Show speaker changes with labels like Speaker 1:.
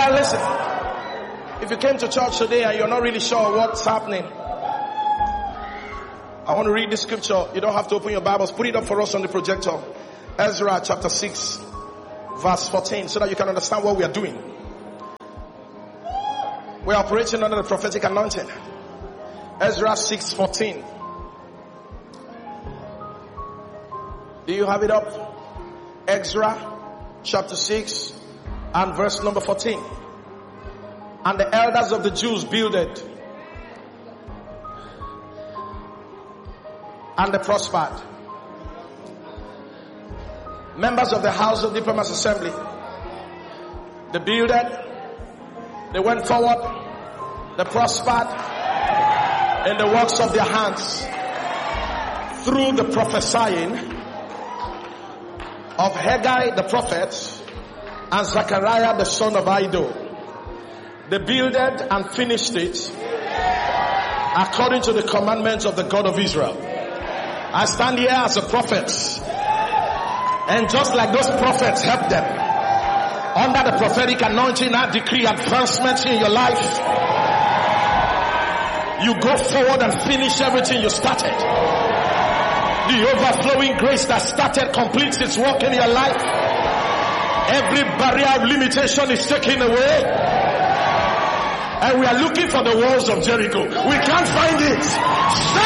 Speaker 1: Now listen. If you came to church today and you're not really sure what's happening, I want to read this scripture. You don't have to open your Bibles. Put it up for us on the projector. Ezra chapter 6 verse 14, so that you can understand what we are doing. We are operating under the prophetic anointing. Ezra 6:14. Do you have it up? Ezra chapter 6 and verse number 14. And the elders of the Jews builded, and they prospered. Members of the House of Diplomats Assembly, they builded, they went forward, they prospered in the works of their hands through the prophesying of Haggai the prophet and Zechariah the son of Iddo. They builded and finished it according to the commandments of the God of Israel. I stand here as a prophet, and just like those prophets helped them, under the prophetic anointing, I decree advancement in your life. You go forward and finish everything you started. The overflowing grace that started completes its work in your life. Every barrier of limitation is taken away. And we are looking for the walls of Jericho. We can't find it.